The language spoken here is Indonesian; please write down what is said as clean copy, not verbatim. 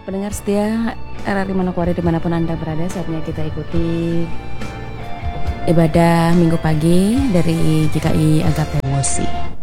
Pendengar setia RRI Manokwari dimanapun Anda berada, saatnya kita ikuti ibadah minggu pagi dari GKI Agape Wosi.